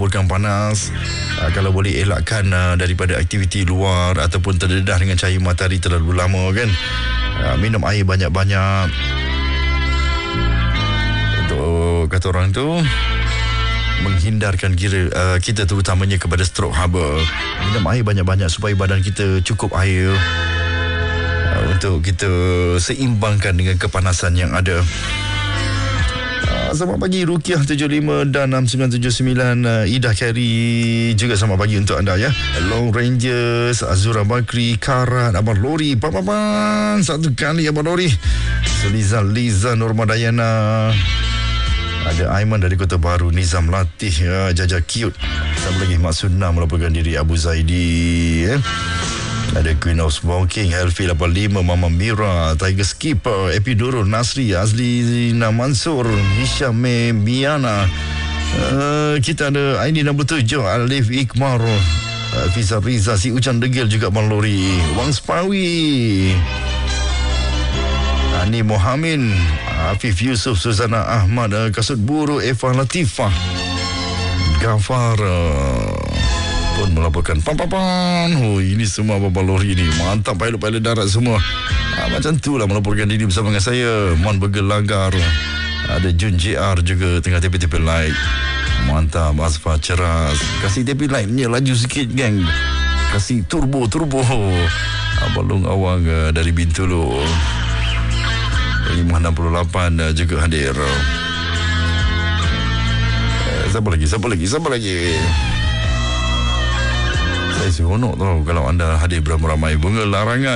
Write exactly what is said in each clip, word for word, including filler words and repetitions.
melaburkan panas. uh, Kalau boleh elakkan uh, daripada aktiviti luar ataupun terdedah dengan cahaya matahari terlalu lama kan. uh, Minum air banyak-banyak. Untuk kata orang tu, menghindarkan kira, uh, kita terutamanya kepada stroke haba. Minum air banyak-banyak supaya badan kita cukup air uh, untuk kita seimbangkan dengan kepanasan yang ada. Selamat pagi Rukiah tujuh lima dan enam sembilan tujuh sembilan. uh, Ida Carey juga selamat pagi untuk anda ya. Long Rangers, Azura Bakri, Karat, Abang Lori, Papapan satu kali Abang Lori, Liza Liza Norma Dayana, ada Aiman dari Kota Baru, Nizam Latih, ya, Jaja Cute, sama lagi Mak Sunnah melaporkan diri, Abu Zaidi, ya. Ada Queen of Smoking, Helfi lapan lima, Mama Mira, Tiger Skipper, Epidurul, Nasri, Azlina Mansur, Hisham Miana. Uh, kita ada Aini enam puluh tujuh, Alif Ikmar, uh, Fiza Riza, Si Ucan Degil juga Bang Lori, Wang Spawi, Ani Mohamed, Afif Yusuf, Suzana Ahmad, uh, Kasut Buru, Eva Latifah, Gafar uh, pun melaporkan pam-pam-pam. Oh, ini semua Abang Lori ni mantap, pilot-pilot darat semua. ha, Macam tu lah melaporkan diri bersama dengan saya, Mon Burger Langgar. Ada Jun J R juga tengah tepi-tepi light. Mantap, Asfar Ceras. Kasih tepi lightnya laju sikit gang, kasih turbo-turbo. Abang Long Awang uh, dari Bintulu, lima enam lapan uh, juga hadir. uh, Siapa lagi, siapa lagi, siapa lagi? Saya seronok tau kalau anda hadir beramai-ramai. Bunga Larangan.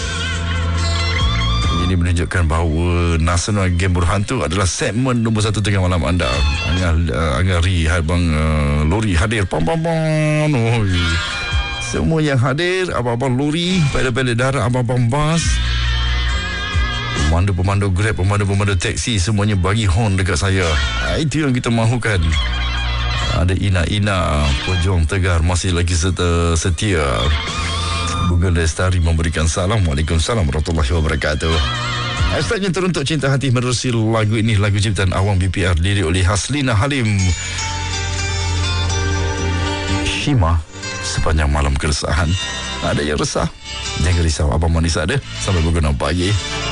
Ini menunjukkan bahawa Nasional Game Berhantu adalah segmen nombor satu tengah malam anda. Angah, uh, Angah Ri, Abang uh, Lori hadir. Pam pam pam. Oh, semua yang hadir, abang-abang lori, pilot-pilot darat, abang-abang bas, pemandu-pemandu Grab, pemandu-pemandu taksi, semuanya bagi horn dekat saya. Itu yang kita mahukan. Ada Ina-Ina, pejuang tegar masih lagi serta setia. Bunga Lestari memberikan salam. Waalaikumsalam warahmatullahi wabarakatuh. Hashtagnya teruntuk cinta hati menerusi lagu ini, lagu ciptaan Awang B P R, lirik oleh Haslina Halim. Shima, sepanjang malam keresahan. Ada yang resah? Jangan risau, Abang Manis ada. Sampai pukul enam pagi.